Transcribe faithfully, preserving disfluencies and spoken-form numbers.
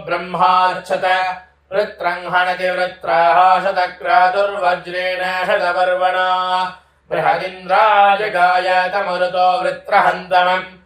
ब्रह्मार्च्छत वृत्रं हनति वृत्राः शतक्रातुर्वज्रेण शतपर्वणा बृहदिन्द्राय गायतमरुतो वृत्रहन्तमम्